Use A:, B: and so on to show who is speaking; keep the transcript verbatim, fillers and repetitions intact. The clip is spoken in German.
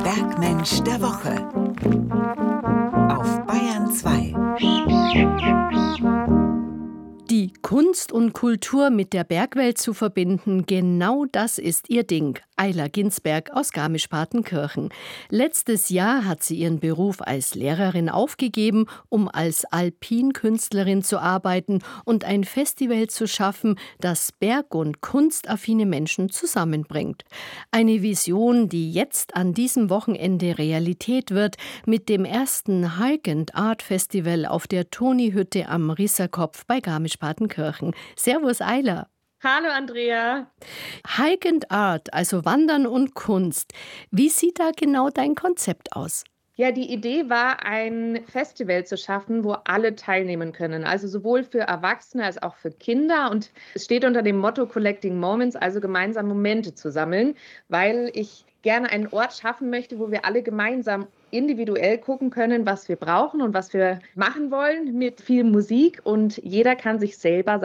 A: Bergmensch der Woche auf Bayern zwei.
B: Die Kunst und Kultur mit der Bergwelt zu verbinden, genau das ist ihr Ding. Ayla Ginsberg aus Garmisch-Partenkirchen. Letztes Jahr hat sie ihren Beruf als Lehrerin aufgegeben, um als Alpinkünstlerin zu arbeiten und ein Festival zu schaffen, das berg- und kunstaffine Menschen zusammenbringt. Eine Vision, die jetzt an diesem Wochenende Realität wird, mit dem ersten Hike and Art Festival auf der Toni-Hütte am Risserkopf bei Garmisch-Partenkirchen. Servus Ayla.
C: Hallo Andrea.
B: Hike and Art, also Wandern und Kunst. Wie sieht da genau dein Konzept aus?
C: Ja, die Idee war, ein Festival zu schaffen, wo alle teilnehmen können. Also sowohl für Erwachsene als auch für Kinder. Und es steht unter dem Motto Collecting Moments, also gemeinsam Momente zu sammeln, weil ich gerne einen Ort schaffen möchte, wo wir alle gemeinsam individuell gucken können, was wir brauchen und was wir machen wollen, mit viel Musik. Und jeder kann sich selber